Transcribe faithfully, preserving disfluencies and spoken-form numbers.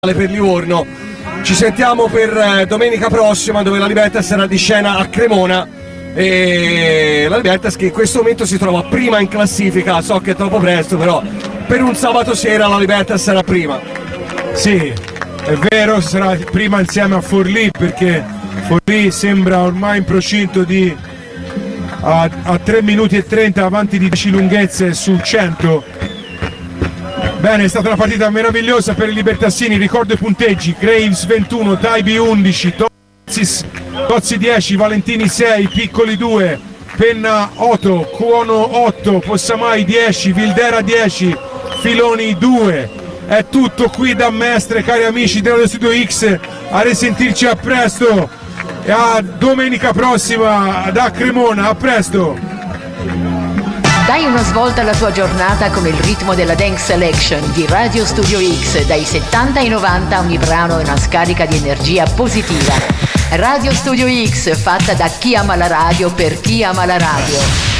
per Livorno. Ci sentiamo per eh, domenica prossima, dove la Libertas sarà di scena a Cremona, e la Libertas che in questo momento si trova prima in classifica. So che è troppo presto, però per un sabato sera la Libertas sarà prima. Sì, è vero, sarà prima insieme a Forlì, perché Forlì sembra ormai in procinto di a, a tre minuti e trenta avanti di dieci lunghezze su cento. Bene, è stata una partita meravigliosa per i libertassini. Ricordo i punteggi: Graves ventuno, Taibi undici, Tozzi, Tozzi dieci, Valentini sei, Piccoli due, Penna otto, Cuono otto, Possamai dieci, Vildera dieci, Filoni due. È tutto qui da Mestre, cari amici dello Studio X. A risentirci a presto e a domenica prossima da Cremona. A presto. Dai una svolta alla tua giornata con il ritmo della Dance Selection di Radio Studio X. Dai settanta ai novanta ogni brano è una scarica di energia positiva. Radio Studio X, fatta da chi ama la radio per chi ama la radio.